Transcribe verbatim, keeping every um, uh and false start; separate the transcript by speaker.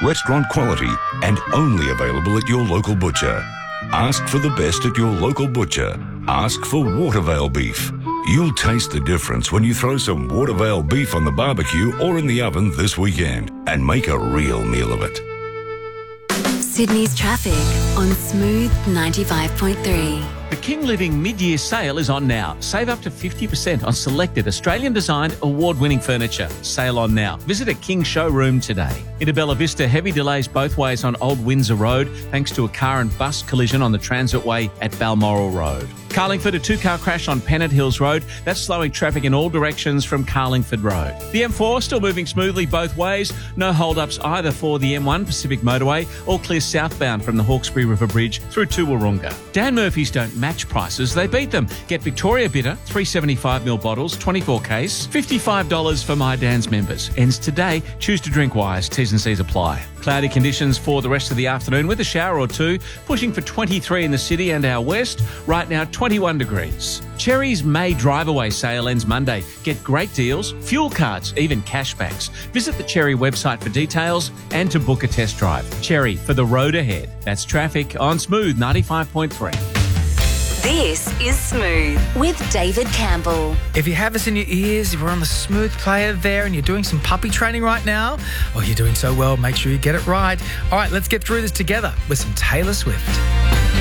Speaker 1: restaurant quality, and only available at your local butcher. Ask for the best at your local butcher. Ask for Watervale beef. You'll taste the difference when you throw some Watervale beef on the barbecue or in the oven this weekend and make a real meal of it.
Speaker 2: Sydney's traffic on Smooth ninety-five point three.
Speaker 3: The King Living mid-year sale is on now. Save up to fifty percent on selected Australian-designed, award-winning furniture. Sale on now. Visit a King showroom today. Into Bella Vista, heavy delays both ways on Old Windsor Road thanks to a car and bus collision on the Transitway at Balmoral Road. Carlingford, a two-car crash on Pennant Hills Road. That's slowing traffic in all directions from Carlingford Road. The M four still moving smoothly both ways. No hold-ups either for the M one Pacific Motorway, all clear southbound from the Hawkesbury River Bridge through to Wahroonga. Dan Murphy's don't match prices, they beat them. Get Victoria Bitter, three seventy-five ml bottles, twenty-four case, fifty-five dollars for My Dan's members. Ends today. Choose to drink wise. T's and C's apply. Cloudy conditions for the rest of the afternoon with a shower or two, pushing for twenty-three in the city and our west. Right now, twenty-one degrees. Cherry's May drive-away sale ends Monday. Get great deals, fuel cards, even cashbacks. Visit the Cherry website for details and to book a test drive. Cherry, for the road ahead. That's traffic on Smooth ninety-five point three.
Speaker 2: This is Smooth with David Campbell.
Speaker 4: If you have us in your ears, if we're on the Smooth player there and you're doing some puppy training right now, or you're doing so well, make sure you get it right. All right, let's get through this together with some Taylor Swift.